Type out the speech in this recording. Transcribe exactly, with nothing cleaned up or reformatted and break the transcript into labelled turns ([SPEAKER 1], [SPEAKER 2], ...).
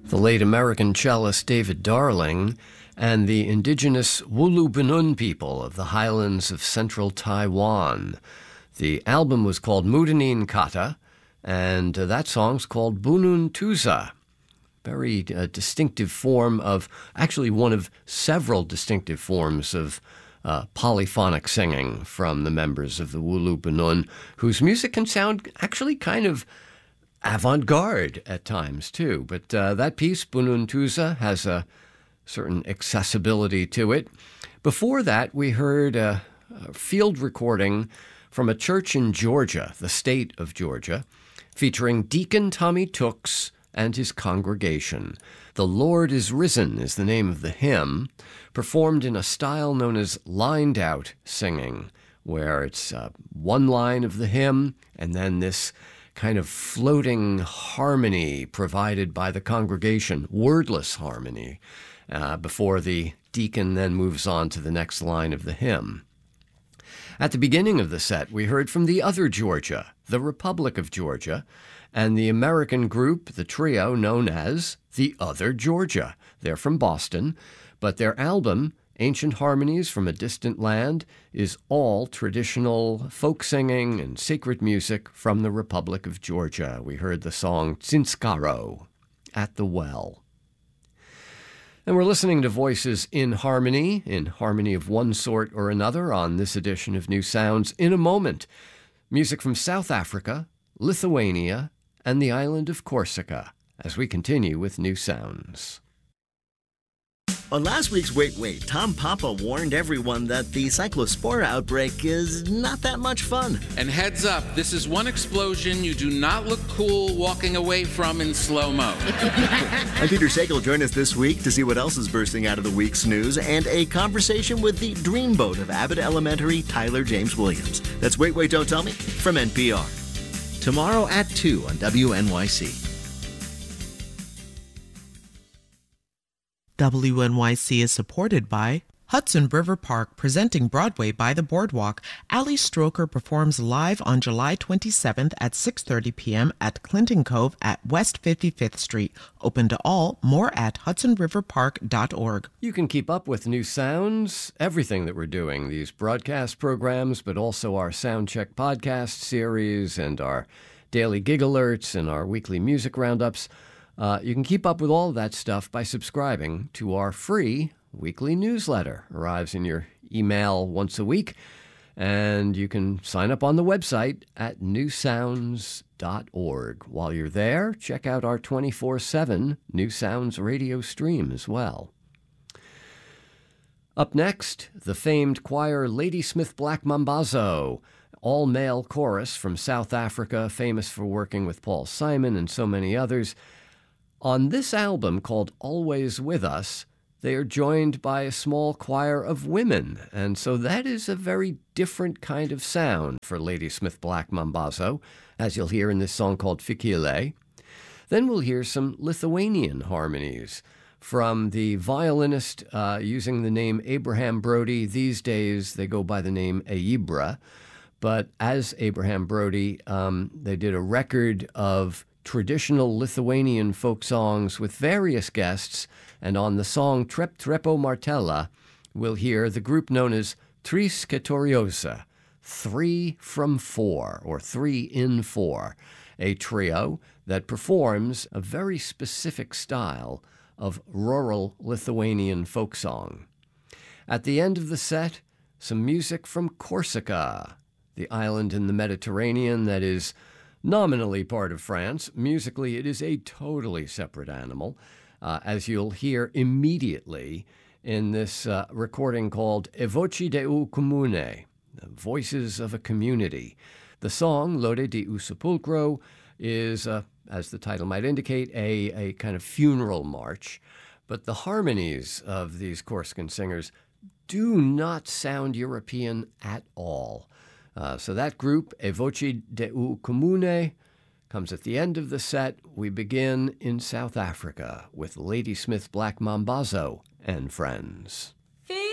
[SPEAKER 1] The late American cellist David Darling and the indigenous Wulu Bunun people of the highlands of central Taiwan. The album was called Mudanin Kata, and uh, that song's called Bunun Tusa. Very uh, distinctive form of, actually one of several distinctive forms of uh, polyphonic singing from the members of the Wulu Bunun, whose music can sound actually kind of avant-garde at times, too. But uh, that piece, Bunun Tusa, has a certain accessibility to it. Before that, we heard a, a field recording from a church in Georgia, the state of Georgia, featuring Deacon Tommy Tooks and his congregation. The Lord is Risen is the name of the hymn, performed in a style known as lined-out singing, where it's uh, one line of the hymn and then this kind of floating harmony provided by the congregation, wordless harmony, uh, before the deacon then moves on to the next line of the hymn. At the beginning of the set, we heard from the other Georgia, the Republic of Georgia, and the American group, the trio known as the Other Georgia. They're from Boston, but their album, Ancient Harmonies from a Distant Land, is all traditional folk singing and sacred music from the Republic of Georgia. We heard the song Tsinskaro, At the Well. And we're listening to voices in harmony, in harmony of one sort or another on this edition of New Sounds. In a moment, music from South Africa, Lithuania, and the island of Corsica, as we continue with New Sounds.
[SPEAKER 2] On last week's Wait Wait, Tom Papa warned everyone that the cyclospora outbreak is not that much fun.
[SPEAKER 3] And heads up, this is one explosion you do not look cool walking away from in slow-mo.
[SPEAKER 2] I'm Peter Sagal. Join us this week to see what else is bursting out of the week's news and a conversation with the dreamboat of Abbott Elementary, Tyler James Williams. That's Wait Wait, Don't Tell Me from N P R. Tomorrow at two on W N Y C.
[SPEAKER 4] W N Y C is supported by Hudson River Park, presenting Broadway by the Boardwalk. Ali Stroker performs live on July twenty-seventh at six thirty p.m. at Clinton Cove at West fifty-fifth Street. Open to all. More at hudson river park dot org.
[SPEAKER 1] You can keep up with New Sounds, everything that we're doing, these broadcast programs, but also our Soundcheck podcast series and our daily gig alerts and our weekly music roundups. Uh, you can keep up with all of that stuff by subscribing to our free weekly newsletter. Arrives in your email once a week, and you can sign up on the website at new sounds dot org. While you're there, check out our twenty-four seven New Sounds radio stream as well. Up next, the famed choir Ladysmith Black Mambazo, all-male chorus from South Africa, famous for working with Paul Simon and so many others. On this album called Always With Us, they are joined by a small choir of women, and so that is a very different kind of sound for Ladysmith Black Mambazo, as you'll hear in this song called Fikile. Then we'll hear some Lithuanian harmonies from the violinist uh, using the name Abraham Brody. These days they go by the name Aibra, but as Abraham Brody, um, they did a record of traditional Lithuanian folk songs with various guests, and on the song Trep Trepo Martella, we'll hear the group known as Tris Keturiosa, three from four, or three in four, a trio that performs a very specific style of rural Lithuanian folk song. At the end of the set, some music from Corsica, the island in the Mediterranean that is nominally part of France. Musically, it is a totally separate animal, uh, as you'll hear immediately in this uh, recording called E Voci de u Comune, the Voices of a Community. The song, Lode di u Sepulcro, is, uh, as the title might indicate, a, a kind of funeral march, but the harmonies of these Corsican singers do not sound European at all. Uh, so that group, E Voci de u Comune, comes at the end of the set. We begin in South Africa with Ladysmith Black Mambazo and friends.